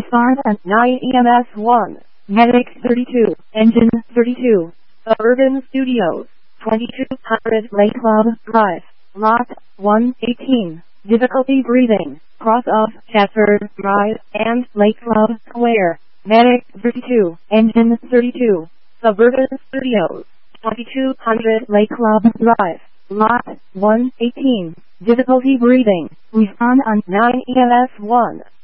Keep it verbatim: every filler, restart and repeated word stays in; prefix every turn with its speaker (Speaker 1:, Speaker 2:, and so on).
Speaker 1: Respond on nine E M S one. Medic thirty-two. Engine thirty-two. Suburban Studios. twenty-two hundred Lake Club Drive. Lot one eighteen. Difficulty breathing. Cross of Chatford Drive and Lake Club Square. Medic thirty-two. Engine thirty-two. Suburban Studios. twenty-two hundred Lake Club Drive. Lot one eighteen. Difficulty breathing. Respond on nine E M S one.